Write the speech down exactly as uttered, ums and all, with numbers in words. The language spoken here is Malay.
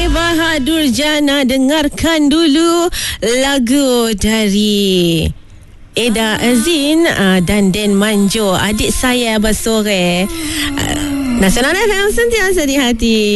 Bahadur Jana, dengarkan dulu lagu dari Eda Azin uh, dan Den Manjo, adik saya Abah Sore. uh, Nasional F M sentiasa di hati.